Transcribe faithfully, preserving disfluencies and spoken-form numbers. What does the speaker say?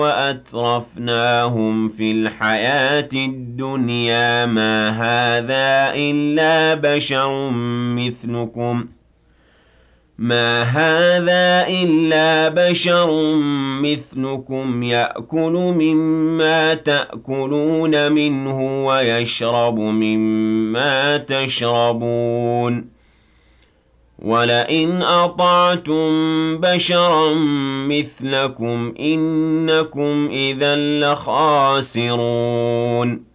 وَأَتْرَفْنَاهُمْ فِي الْحَيَاةِ الدُّنْيَا مَا هَٰذَا إِلَّا بَشَرٌ مِّثْلُكُمْ ما هذا إلا بشر مثلكم يأكل مما تأكلون منه ويشرب مما تشربون ولئن أطعتم بشرا مثلكم إنكم إذا لخاسرون